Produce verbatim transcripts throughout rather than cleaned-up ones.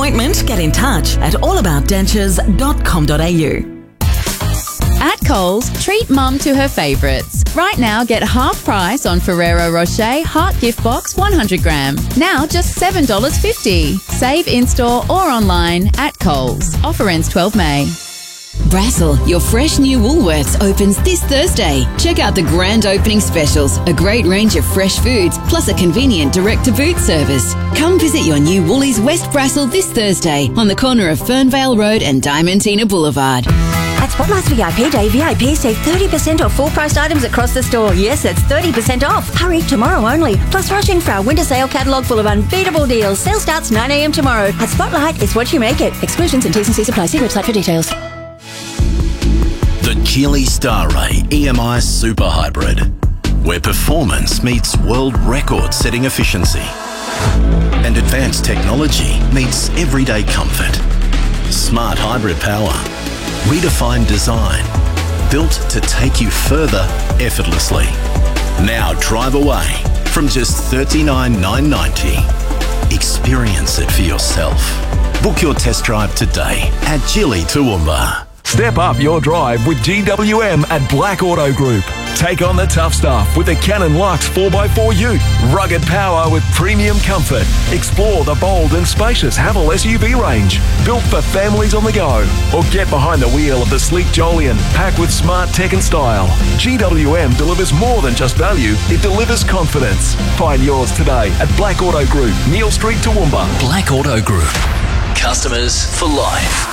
appointment, get in touch at all about dentures dot com dot a u. At Coles, treat mum to her favourites. Right now, get half price on Ferrero Rocher Heart Gift Box one hundred gram. Now just seven dollars fifty. Save in-store or online at Coles. Offer ends twelfth of May. Brassel, your fresh new Woolworths opens this Thursday. Check out the grand opening specials, a great range of fresh foods, plus a convenient direct-to-boot service. Come visit your new Woolies West Brassel this Thursday on the corner of Fernvale Road and Diamantina Boulevard. At Spotlight's V I P Day, V I Ps save thirty percent off full-priced items across the store. Yes, that's thirty percent off. Hurry, tomorrow only. Plus, rush in for our winter sale catalogue full of unbeatable deals. Sale starts nine a m tomorrow. At Spotlight, it's what you make it. Exclusions and T's and C's apply. See website for details. The Geely Starray E M I Super Hybrid, where performance meets world record-setting efficiency and advanced technology meets everyday comfort. Smart hybrid power, redefined design, built to take you further effortlessly. Now drive away from just thirty-nine thousand nine hundred ninety. Experience it for yourself. Book your test drive today at Geely Toowoomba. Step up your drive with G W M at Black Auto Group. Take on the tough stuff with the Canon Lux four by four Ute. Rugged power with premium comfort. Explore the bold and spacious Haval S U V range. Built for families on the go. Or get behind the wheel of the sleek Jolion, packed with smart tech and style. G W M delivers more than just value, it delivers confidence. Find yours today at Black Auto Group, Neil Street, Toowoomba. Black Auto Group. Customers for life.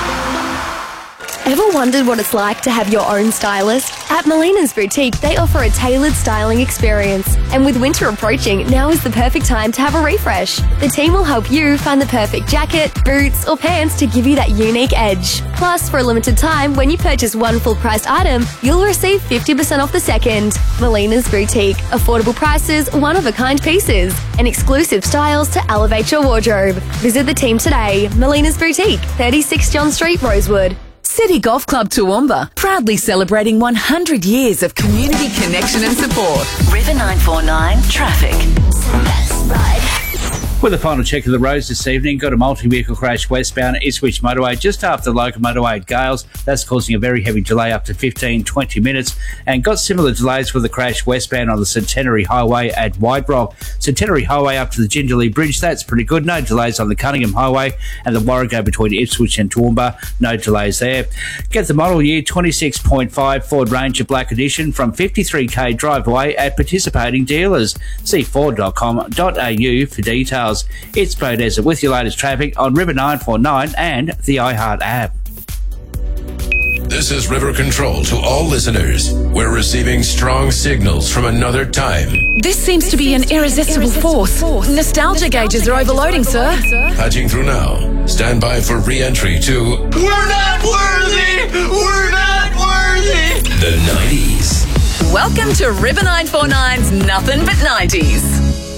Ever wondered what it's like to have your own stylist? At Melina's Boutique, they offer a tailored styling experience. And with winter approaching, now is the perfect time to have a refresh. The team will help you find the perfect jacket, boots, or pants to give you that unique edge. Plus, for a limited time, when you purchase one full-priced item, you'll receive fifty percent off the second. Melina's Boutique. Affordable prices, one-of-a-kind pieces, and exclusive styles to elevate your wardrobe. Visit the team today. Melina's Boutique, thirty-six John Street, Rosewood. City Golf Club Toowoomba, proudly celebrating one hundred years of community connection and support. River nine four nine Traffic. Best ride. With a final check of the roads this evening, got a multi-vehicle crash westbound Ipswich motorway just after the local motorway at Gales. That's causing a very heavy delay up to fifteen, twenty minutes. And got similar delays with the crash westbound on the Centenary Highway at White Rock. Centenary Highway up to the Gingerley Bridge, that's pretty good. No delays on the Cunningham Highway and the Warrego between Ipswich and Toowoomba. No delays there. Get the model year twenty-six point five Ford Ranger Black Edition from fifty-three k drive away at participating dealers. See ford dot com dot a u for details. It's Bo Desert with your latest traffic on River nine four nine and the iHeart app. This is River Control to all listeners. We're receiving strong signals from another time. This seems to be an irresistible force. Nostalgia gauges are overloading, sir. Patching through now. Stand by for re-entry to We're Not Worthy! We're Not Worthy! The nineties. Welcome to River nine four nine's Nothing But nineties.